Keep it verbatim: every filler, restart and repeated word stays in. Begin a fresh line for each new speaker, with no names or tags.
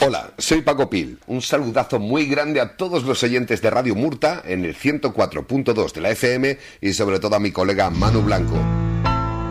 Hola, soy Paco Pil. Un saludazo muy grande a todos los oyentes de Radio Murta en el ciento cuatro punto dos de la F M y sobre todo a mi colega Manu Blanco.